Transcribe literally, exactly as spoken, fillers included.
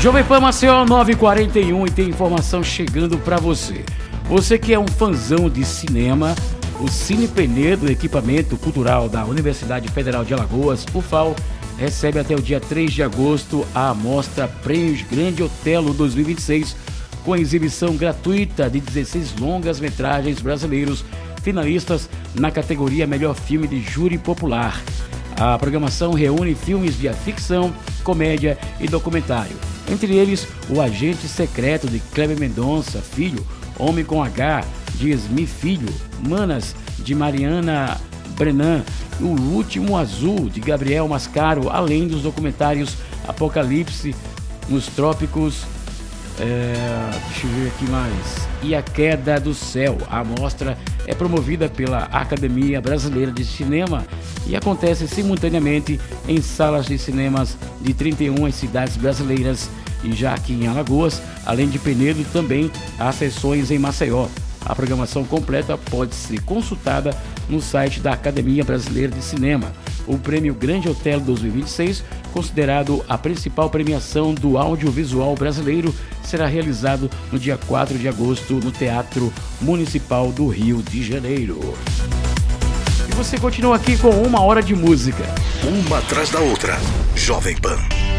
Jovem Pan Maceió nove e quarenta e um e tem informação chegando para você. Você que é um fãzão de cinema, o Cine Penedo, equipamento cultural da Universidade Federal de Alagoas, U F A L, recebe até o dia três de agosto a amostra Prêmios Grande Otelo dois mil e vinte e seis, com exibição gratuita de dezesseis longas-metragens brasileiros finalistas na categoria Melhor Filme de Júri Popular. A programação reúne filmes de ficção, comédia e documentário. Entre eles, O Agente Secreto, de Kleber Mendonça Filho, Homem com H, de Esmi Filho, Manas, de Mariana Brenan, O Último Azul, de Gabriel Mascaro, além dos documentários Apocalipse nos Trópicos, é, deixa eu ver aqui mais, e A Queda do Céu. A mostra é promovida pela Academia Brasileira de Cinema e acontece simultaneamente em salas de cinemas de trinta e uma cidades brasileiras, e já aqui em Alagoas, além de Penedo, também há sessões em Maceió. A programação completa pode ser consultada no site da Academia Brasileira de Cinema. O Prêmio Grande Otelo dois mil e vinte e seis, considerado a principal premiação do audiovisual brasileiro, será realizado no dia quatro de agosto no Teatro Municipal do Rio de Janeiro. E você continua aqui com uma hora de música. Uma atrás da outra. Jovem Pan.